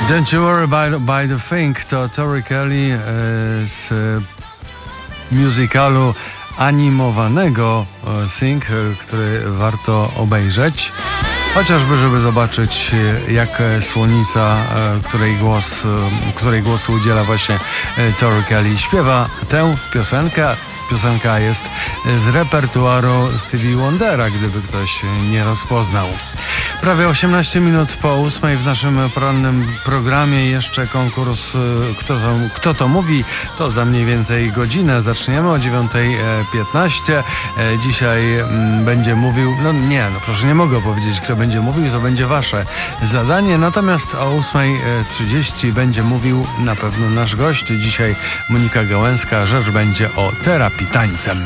Don't You Worry by the Thing to Tori Kelly z musicalu animowanego Sing, który warto obejrzeć. Chociażby, żeby zobaczyć, jak słonica, której głosu udziela właśnie Tori Kelly, śpiewa tę piosenkę. Piosenka jest z repertuaru Stevie Wondera, gdyby ktoś nie rozpoznał. Prawie 18 minut po 8 w naszym porannym programie jeszcze konkurs Kto to mówi? To za mniej więcej godzinę. Zaczniemy o 9:15. Dzisiaj będzie mówił, proszę, nie mogę powiedzieć, kto będzie mówił, to będzie wasze zadanie. Natomiast o 8:30 będzie mówił na pewno nasz gość. Dzisiaj Monika Gałęska. Rzecz będzie o terapii tańcem.